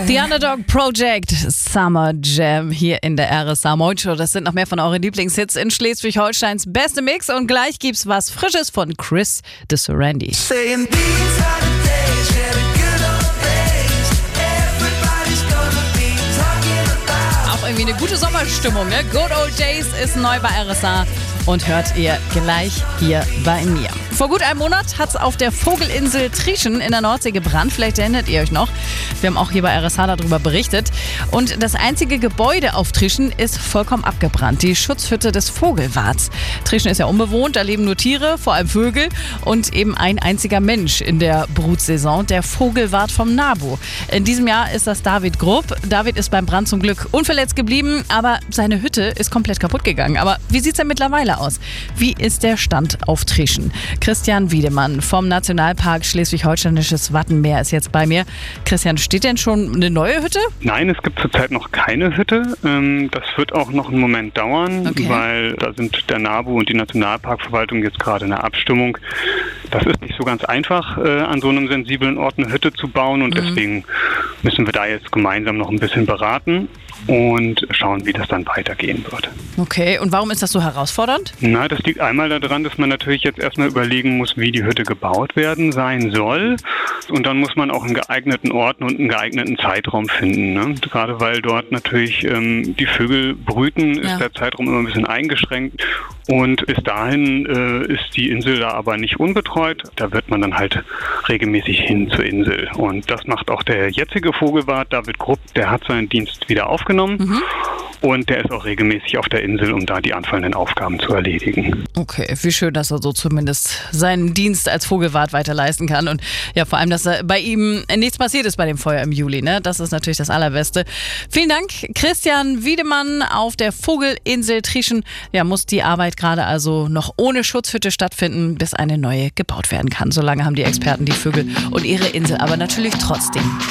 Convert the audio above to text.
The Underdog Project Summer Jam hier in der RSA Morning Show. Das sind noch mehr von euren Lieblingshits in Schleswig-Holsteins beste Mix. Und gleich gibt's was Frisches von Chris de Sorandi. Auch irgendwie eine gute Sommerstimmung, ne? Good Old Days ist neu bei RSA und hört ihr gleich hier bei mir. Vor gut einem Monat hat es auf der Vogelinsel Trieschen in der Nordsee gebrannt. Vielleicht erinnert ihr euch noch. Wir haben auch hier bei RSA darüber berichtet. Und das einzige Gebäude auf Trieschen ist vollkommen abgebrannt. Die Schutzhütte des Vogelwarts. Trieschen ist ja unbewohnt, da leben nur Tiere, vor allem Vögel und eben ein einziger Mensch in der Brutsaison, der Vogelwart vom NABU. In diesem Jahr ist das David Grupp. David ist beim Brand zum Glück unverletzt geblieben, aber seine Hütte ist komplett kaputt gegangen. Aber wie sieht es denn mittlerweile aus? Wie ist der Stand auf Trieschen? Christian Wiedemann vom Nationalpark Schleswig-Holsteinisches Wattenmeer ist jetzt bei mir. Christian, steht denn schon eine neue Hütte? Nein, es gibt zurzeit noch keine Hütte. Das wird auch noch einen Moment dauern, weil da sind der NABU und die Nationalparkverwaltung jetzt gerade in der Abstimmung. Das ist nicht so ganz einfach, an so einem sensiblen Ort eine Hütte zu bauen und deswegen müssen wir da jetzt gemeinsam noch ein bisschen beraten und schauen, wie das dann weitergehen wird. Okay, und warum ist das so herausfordernd? Na, das liegt einmal daran, dass man natürlich jetzt erstmal überlegen muss, wie die Hütte gebaut werden sein soll. Und dann muss man auch einen geeigneten Ort und einen geeigneten Zeitraum finden. Ne? Gerade weil dort natürlich die Vögel brüten, ist der Zeitraum immer ein bisschen eingeschränkt. Und bis dahin ist die Insel da aber nicht unbetreut. Da wird man dann halt regelmäßig hin zur Insel. Und das macht auch der jetzige Vogelwart, David Grupp, der hat seinen Dienst wieder aufgenommen. Und der ist auch regelmäßig auf der Insel, um da die anfallenden Aufgaben zu erledigen. Okay, wie schön, dass er so zumindest seinen Dienst als Vogelwart weiter leisten kann. Und ja, vor allem, dass bei ihm nichts passiert ist bei dem Feuer im Juli. Ne? Das ist natürlich das Allerbeste. Vielen Dank, Christian Wiedemann auf der Vogelinsel Trieschen. Ja, muss die Arbeit gerade also noch ohne Schutzhütte stattfinden, bis eine neue gebaut werden kann. Solange haben die Experten die Vögel und ihre Insel aber natürlich trotzdem